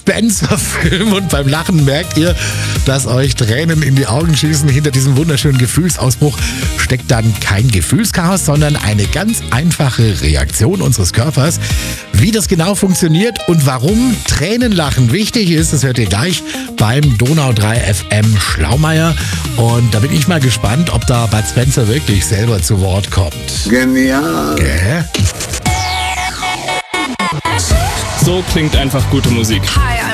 Spencer-Film und beim Lachen merkt ihr, dass euch Tränen in die Augen schießen. Hinter diesem wunderschönen Gefühlsausbruch steckt dann kein Gefühlschaos, sondern eine ganz einfache Reaktion unseres Körpers. Wie das genau funktioniert und warum Tränenlachen wichtig ist, das hört ihr gleich beim Donau 3 FM Schlaumeier. Und da bin ich mal gespannt, ob da Bud Spencer wirklich selber zu Wort kommt. Genial. Gell? So klingt einfach gute Musik. Hi,